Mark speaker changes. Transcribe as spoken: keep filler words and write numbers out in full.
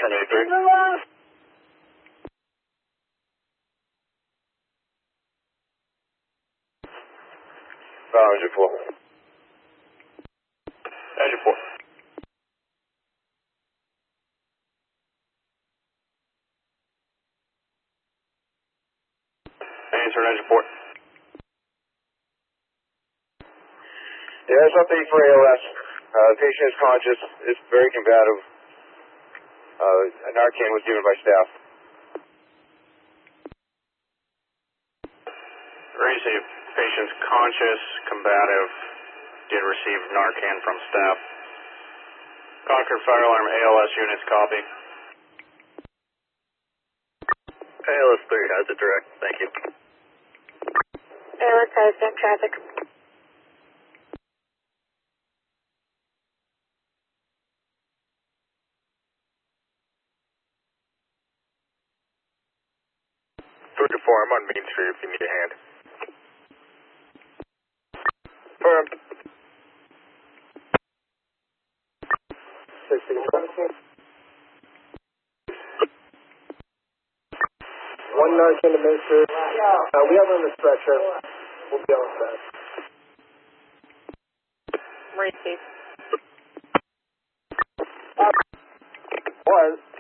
Speaker 1: Western eighty-three. Engine four. Engine four. Answer, engine four. Yeah, it's update for A L S. Uh, the patient is conscious, is very combative. Uh, Narcan was given by staff. Receive. Patient's conscious, combative, did receive Narcan from staff. Concord Fire Alarm A L S units, copy. A L S three has it direct, thank you.
Speaker 2: A L S has sent traffic.
Speaker 1: Georgia four, I'm on Main Street if you need a hand. Firm.
Speaker 3: One Narcan administered. Uh, we have on the stretcher. We'll be on that.
Speaker 2: Receive.
Speaker 3: One.